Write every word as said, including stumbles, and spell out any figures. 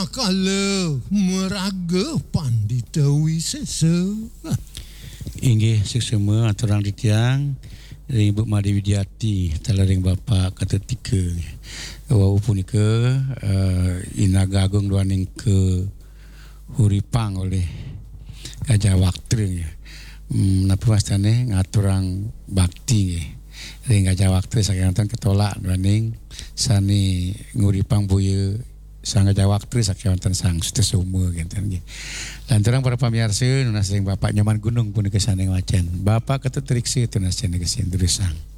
kala meraga Pandita Wisesa. Inggih seksema aturang ditiang ring Ibu Made Widiati talaring bapa kata tiga. Wau punika uh, Inaga Agung duaning ke huripang oleh Gajah Waktu. Hmm, napa pastane ngaturang bakti ring Gajah Waktu saking wonten ketolak duaning sani nguripang buya Sang Gajah Waktu saking wonten Sang Sutesoma kinten nggih. Lantaran para pamirsa nunas ring Bapak Nyoman Gunung punika saning wacan. Bapak Ketut Triksi tunas cenah geus Sang.